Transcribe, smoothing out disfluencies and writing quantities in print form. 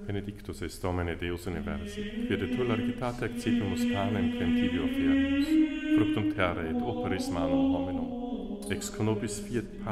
Benedictus est Domine Deus universi, quia de tu largitate accipimus panem quem tibi oferimus, fructum terrae et operis manum hominum, ex conobis fiat